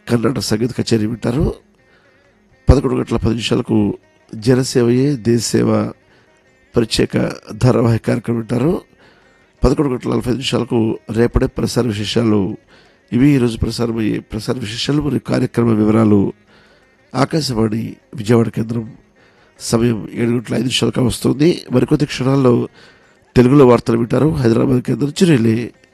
కర్ణాటక సంగీత కచేరీ వింటారు. 11:10 జనసేవయే దేశసేవ ప్రత్యేక ధారావాహిక కార్యక్రమం వింటారు. 11:45 రేపటి ప్రసార విశేషాలు. ఇవి ఈరోజు ప్రసారమయ్యే ప్రసార విశేషాలు మరియు కార్యక్రమ వివరాలు. ఆకాశవాణి విజయవాడ కేంద్రం సమయం 7:05 వస్తుంది. మరికొద్ది క్షణాల్లో తెలుగులో వార్తలు వింటారు. హైదరాబాద్ కేంద్రం నుంచి రిలే.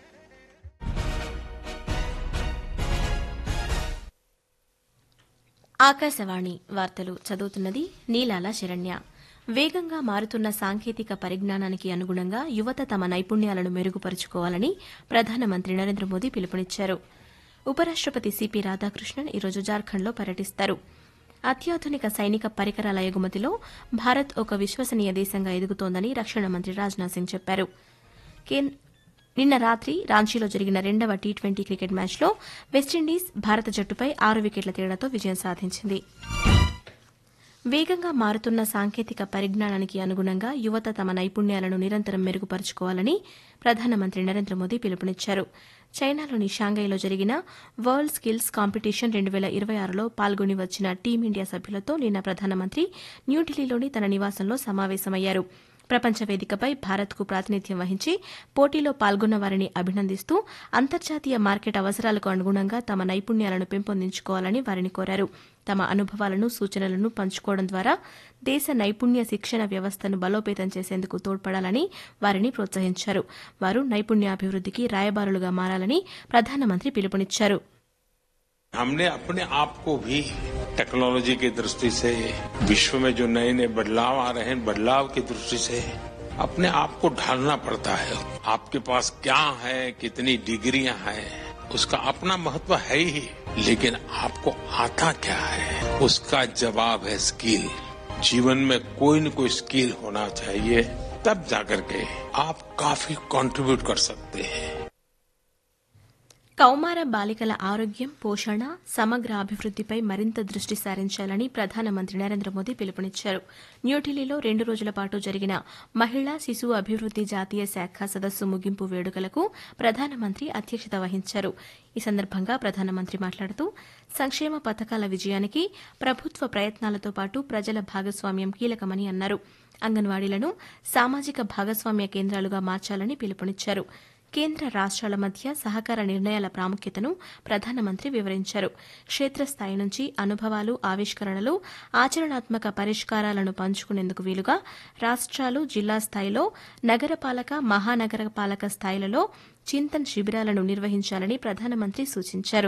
ఆకాశవాణి వార్తలు చదువుతున్నది నీలాల శరణ్య. వేగంగా మారుతున్న సాంకేతిక పరిజ్ఞానానికి అనుగుణంగా యువత తమ నైపుణ్యాలను మెరుగుపరుచుకోవాలని ప్రధానమంత్రి నరేంద్ర మోదీ పిలుపునిచ్చారు. ఉపరాష్టపతి సిపి రాధాకృష్ణన్ ఈరోజు జార్ఖండ్లో పర్యటిస్తారు. అత్యాధునిక సైనిక పరికరాల ఎగుమతిలో భారత్ ఒక విశ్వసనీయ దేశంగా ఎదుగుతోందని రక్షణ మంత్రి రాజ్నాథ్ సింగ్ చెప్పారు. నిన్న రాత్రి రాంచీలో జరిగిన 2వ టీ20 క్రికెట్ మ్యాచ్లో వెస్టిండీస్ భారత జట్టుపై 6 వికెట్ల తేడాతో విజయం సాధించింది. వేగంగా మారుతున్న సాంకేతిక పరిజ్ఞానానికి అనుగుణంగా యువత తమ నైపుణ్యాలను నిరంతరం మెరుగుపరుచుకోవాలని ప్రధానమంత్రి నరేంద్ర మోదీ పిలుపునిచ్చారు. చైనాలోని షాంఘైలో జరిగిన వరల్డ్ స్కిల్స్ కాంపిటీషన్ 2026లో పాల్గొని వచ్చిన టీమిండియా సభ్యులతో నిన్న ప్రధానమంత్రి న్యూఢిల్లీలోని తన నివాసంలో సమావేశమయ్యారు. ప్రపంచ వేదికపై భారత్కు ప్రాతినిధ్యం వహించి పోటీలో పాల్గొన్న వారిని అభినందిస్తూ అంతర్జాతీయ మార్కెట్ అవసరాలకు అనుగుణంగా తమ నైపుణ్యాలను పెంపొందించుకోవాలని వారిని కోరారు. తమ అనుభవాలను సూచనలను పంచుకోవడం ద్వారా దేశ నైపుణ్య శిక్షణ వ్యవస్థను బలోపేతం చేసేందుకు తోడ్పడాలని వారిని ప్రోత్సహించారు. వారు నైపుణ్యాభివృద్దికి రాయబారులుగా మారాలని ప్రధానమంత్రి పిలుపునిచ్చారు. हमने अपने आप को भी टेक्नोलॉजी की दृष्टि से विश्व में जो नए नए बदलाव आ रहे हैं बदलाव की दृष्टि से अपने आप को ढालना पड़ता है. आपके पास क्या है, कितनी डिग्रियां हैं, उसका अपना महत्व है ही, लेकिन आपको आता क्या है उसका जवाब है स्किल. जीवन में कोई न कोई स्किल होना चाहिए, तब जाकर के आप काफी कंट्रीब्यूट कर सकते हैं. కౌమార బాలికల ఆరోగ్యం, పోషణ, సమగ్ర అభివృద్దిపై మరింత దృష్టి సారించాలని ప్రధానమంత్రి నరేంద్ర మోదీ పిలుపునిచ్చారు. న్యూఢిల్లీలో 2 రోజుల పాటు జరిగిన మహిళా శిశు అభివృద్ది జాతీయ శాఖ సదస్సు ముగింపు వేడుకలకు ప్రధానమంత్రి అధ్యక్షత వహించారు. ఈ సందర్భంగా ప్రధానమంత్రి మాట్లాడుతూ సంక్షేమ పథకాల విజయానికి ప్రభుత్వ ప్రయత్నాలతో పాటు ప్రజల భాగస్వామ్యం కీలకమని అన్నారు. అంగన్వాడీలను సామాజిక భాగస్వామ్య కేంద్రాలుగా మార్చాలని పిలుపునిచ్చారు. కేంద్ర రాష్ట్రాల మధ్య సహకార నిర్ణయాల ప్రాముఖ్యతను ప్రధానమంత్రి వివరించారు. క్షేత్రస్థాయి నుంచి అనుభవాలు, ఆవిష్కరణలు, ఆచరణాత్మక పరిష్కారాలను పంచుకునేందుకు వీలుగా రాష్ట్రాలు, జిల్లా స్థాయిలో, నగరపాలక, మహానగరపాలక స్థాయిలలో చింతన్ శిబిరాలను నిర్వహించాలని ప్రధానమంత్రి సూచించారు.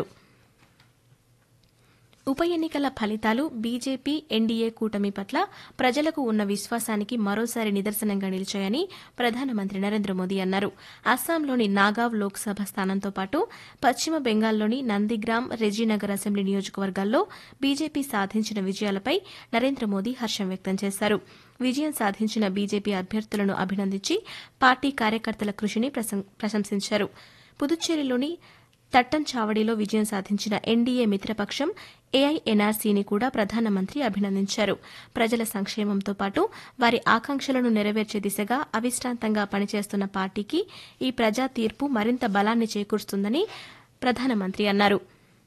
ఉప ఎన్నికల ఫలితాలు బీజేపీ, ఎన్డీఏ కూటమి పట్ల ప్రజలకు ఉన్న విశ్వాసానికి మరోసారి నిదర్శనంగా నిలిచాయని ప్రధానమంత్రి నరేంద్ర మోదీ అన్నారు. అస్సాంలోని నాగావ్ లోక్సభ స్థానంతో పాటు పశ్చిమ బెంగాల్లోని నందిగ్రామ్, రెజీనగర్ అసెంబ్లీ నియోజకవర్గాల్లో బీజేపీ సాధించిన విజయాలపై నరేంద్ర మోదీ హర్షం వ్యక్తం చేశారు. విజయం సాధించిన బీజేపీ అభ్యర్థులను అభినందించి పార్టీ కార్యకర్తల కృషిని ప్రశంసించారు. పుదుచ్చేరిలోని తట్టంచావడిలో విజయం సాధించిన ఎన్డీఏ మిత్రపక్షం ఏఐఎన్ఆర్సీని కూడా ప్రధానమంత్రి అభినందించారు. ప్రజల సంక్షేమంతో పాటు వారి ఆకాంక్షలను నెరవేర్చే దిశగా అవిశ్రాంతంగా పనిచేస్తున్న పార్టీకి ఈ ప్రజా తీర్పు మరింత బలాన్ని చేకూరుస్తుందని ప్రధానమంత్రి అన్నారు.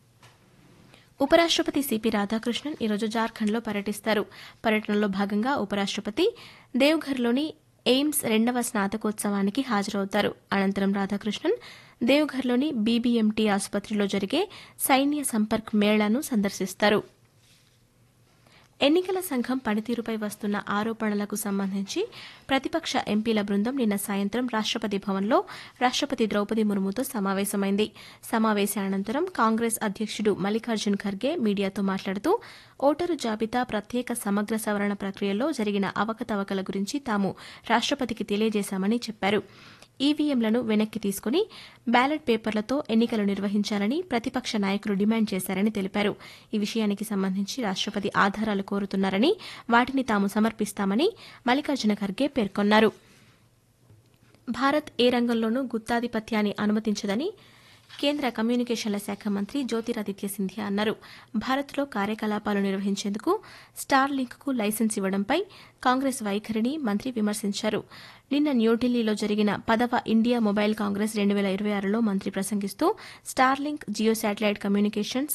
ఉపరాష్టపతి సిపి రాధాకృష్ణన్ ఈరోజు జార్ఖండ్లో పర్యటిస్తారు. పర్యటనలో భాగంగా ఉపరాష్టపతి దేవ్ఘర్లోని ఎయిమ్స్ 2వ స్నాతకోత్సవానికి హాజరవుతారు. అనంతరం రాధాకృష్ణన్ దేవ్ఘర్లోని బీబీఎంటీ ఆసుపత్రిలో జరిగే సైన్య సంపర్క్ మేళాను సందర్శిస్తారు. ఎన్నికల సంఘం పనితీరుపై వస్తున్న ఆరోపణలకు సంబంధించి ప్రతిపక్ష ఎంపీల బృందం నిన్న సాయంత్రం రాష్టపతి భవన్లో రాష్టపతి ద్రౌపది ముర్ముతో సమావేశమైంది. సమావేశానంతరం కాంగ్రెస్ అధ్యక్షుడు మల్లికార్జున్ ఖర్గే మీడియాతో మాట్లాడుతూ ఓటరు జాబితా ప్రత్యేక సమగ్ర సవరణ ప్రక్రియలో జరిగిన అవకతవకల గురించి తాము రాష్టపతికి తెలియజేశామని చెప్పారు. ఈవీఎంలను వెనక్కి తీసుకుని బ్యాలెట్ పేపర్లతో ఎన్నికలు నిర్వహించాలని ప్రతిపక్ష నాయకులు డిమాండ్ చేశారని తెలిపారు. ఈ విషయానికి సంబంధించి రాష్టపతి ఆధారాలు కోరుతున్నారని, వాటిని తాము సమర్పిస్తామని మల్లికార్జున ఖర్గే పేర్కొన్నారు. భారత్ ఏ రంగంలోనూ గుత్తాధిపత్యాన్ని అనుమతించదని కేంద్ర కమ్యూనికేషన్ల శాఖ మంత్రి జ్యోతిరాదిత్య సింధియా అన్నారు. భారత్లో కార్యకలాపాలు నిర్వహించేందుకు స్టార్ లింక్కు లైసెన్స్ ఇవ్వడంపై కాంగ్రెస్ వైఖరిని మంత్రి విమర్శించారు. నిన్న న్యూఢిల్లీలో జరిగిన 10వ ఇండియా మొబైల్ కాంగ్రెస్ 2026లో మంత్రి ప్రసంగిస్తూ star link, Jio satellite communications,